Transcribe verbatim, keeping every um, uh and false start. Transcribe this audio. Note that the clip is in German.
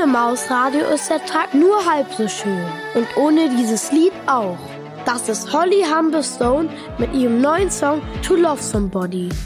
Maus Radio ist der Tag nur halb so schön. Und ohne dieses Lied auch. Das ist Holly Humberstone mit ihrem neuen Song To Love Somebody.